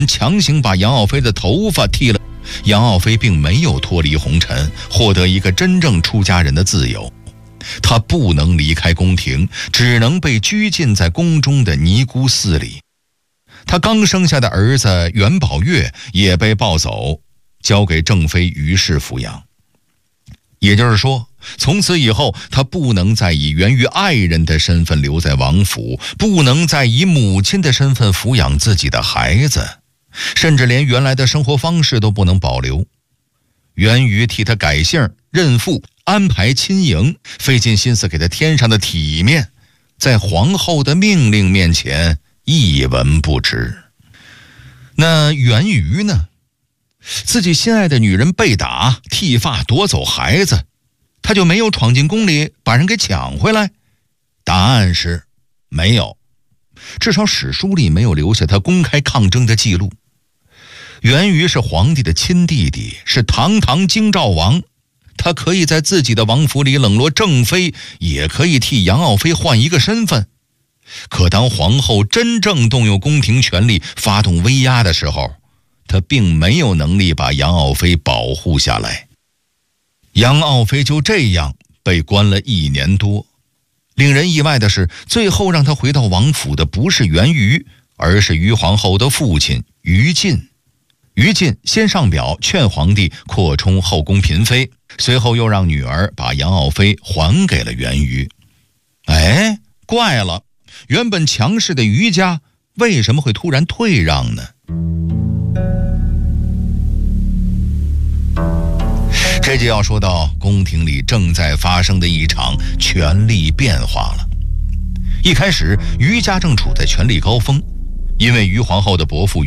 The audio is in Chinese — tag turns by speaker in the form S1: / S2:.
S1: 强行把杨傲妃的头发剃了。杨傲妃并没有脱离红尘，获得一个真正出家人的自由。她不能离开宫廷，只能被拘禁在宫中的尼姑寺里。她刚生下的儿子元宝月也被抱走，交给正妃于氏抚养。也就是说，从此以后，她不能再以源于爱人的身份留在王府，不能再以母亲的身份抚养自己的孩子，甚至连原来的生活方式都不能保留。元瑜替她改姓认父，安排亲迎，费尽心思给她添上的体面，在皇后的命令面前一文不值。那元瑜呢？自己心爱的女人被打、剃发、夺走孩子，他就没有闯进宫里把人给抢回来？答案是没有，至少史书里没有留下他公开抗争的记录。元瑜是皇帝的亲弟弟，是堂堂京兆王，他可以在自己的王府里冷落正妃，也可以替杨傲妃换一个身份。可当皇后真正动用宫廷权力发动威压的时候，他并没有能力把杨傲妃保护下来。杨傲妃就这样被关了1年多。令人意外的是，最后让他回到王府的不是元瑜，而是于皇后的父亲于禁。于禁先上表劝皇帝扩充后宫嫔妃，随后又让女儿把杨傲妃还给了元瑜。怪了，原本强势的于家为什么会突然退让呢？这就要说到宫廷里正在发生的一场权力变化了。一开始，于家正处在权力高峰，因为于皇后的伯父